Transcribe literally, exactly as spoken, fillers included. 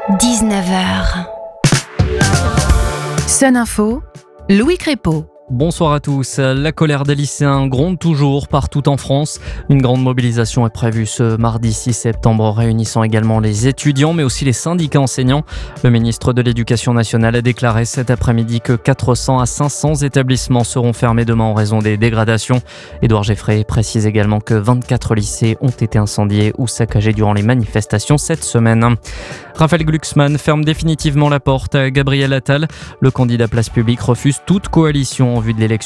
dix-neuf heures. Sun Info, Louis Crépeau. Bonsoir à tous. La colère des lycéens gronde toujours partout en France. Une grande mobilisation est prévue ce mardi six septembre, réunissant également les étudiants mais aussi les syndicats enseignants. Le ministre de l'Éducation nationale a déclaré cet après-midi que quatre cents à cinq cents établissements seront fermés demain en raison des dégradations. Édouard Geffray précise également que vingt-quatre lycées ont été incendiés ou saccagés durant les manifestations cette semaine. Raphaël Glucksmann ferme définitivement la porte à Gabriel Attal. Le candidat Place Publique refuse toute coalition en vue de l'élection